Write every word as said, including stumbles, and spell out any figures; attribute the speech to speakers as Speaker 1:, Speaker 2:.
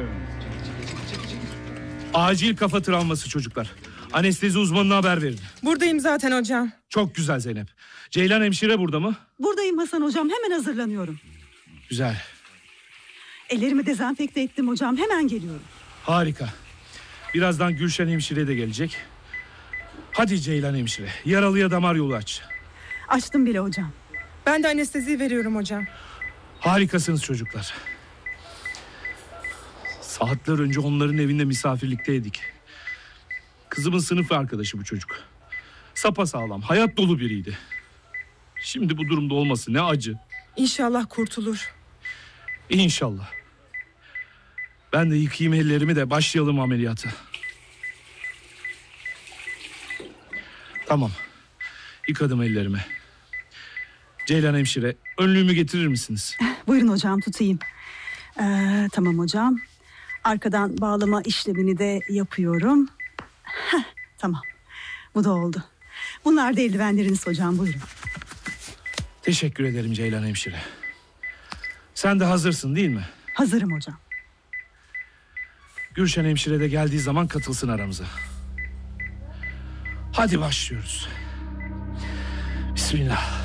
Speaker 1: Acil kafa travması çocuklar. Anestezi uzmanına haber verin.
Speaker 2: Buradayım zaten hocam.
Speaker 1: Çok güzel Zeynep. Ceylan hemşire burada mı?
Speaker 3: Buradayım Hasan hocam, hemen hazırlanıyorum.
Speaker 1: Güzel.
Speaker 3: Ellerimi dezenfekte ettim hocam, hemen geliyorum.
Speaker 1: Harika. Birazdan Gülşen hemşire de gelecek. Hadi Ceylan hemşire, yaralıya damar yolu aç.
Speaker 3: Açtım bile hocam.
Speaker 2: Ben de anestezi veriyorum hocam.
Speaker 1: Harikasınız çocuklar. Saatler önce onların evinde misafirlikteydik. Kızımın sınıf arkadaşı bu çocuk. Sapasağlam, hayat dolu biriydi. Şimdi bu durumda olması ne acı.
Speaker 2: İnşallah kurtulur.
Speaker 1: İnşallah. Ben de yıkayayım ellerimi de başlayalım ameliyata. Tamam. Yıkadım ellerimi. Ceylan hemşire, önlüğümü getirir misiniz?
Speaker 3: Buyurun hocam, tutayım. Ee, tamam hocam. Arkadan bağlama işlemini de yapıyorum. Heh, tamam. Bu da oldu. Bunlar da eldivenleriniz hocam, buyurun.
Speaker 1: Teşekkür ederim Ceylan hemşire. Sen de hazırsın değil mi?
Speaker 3: Hazırım hocam.
Speaker 1: Gülşen hemşire de geldiği zaman katılsın aramıza. Hadi başlıyoruz. Bismillah.